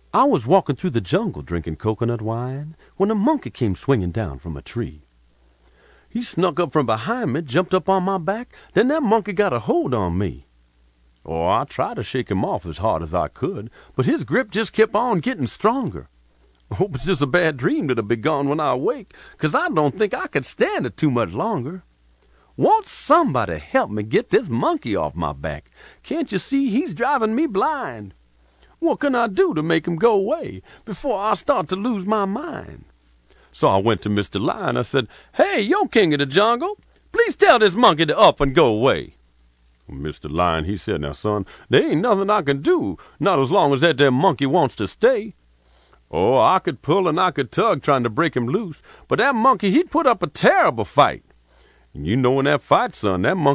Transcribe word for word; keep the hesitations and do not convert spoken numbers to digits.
I was walking through the jungle drinking coconut wine when a monkey came swinging down from a tree. He snuck up from behind me, jumped up on my back, then that monkey got a hold on me. Oh, I tried to shake him off as hard as I could, but his grip just kept on getting stronger. I hope it's just a bad dream that'll be gone when I wake, 'cause I don't think I could stand it too much longer. Won't somebody help me get this monkey off my back? Can't you see he's driving me blind? What can I do to make him go away before I start to lose my mind? So I went to Mister Lion. I said, "Hey, yo, king of the jungle, please tell this monkey to up and go away." Mister Lion, he said, "Now, son, there ain't nothing I can do, not as long as that there monkey wants to stay. Oh, I could pull and I could tug trying to break him loose, but that monkey, he'd put up a terrible fight. And you know in that fight, son, that monkey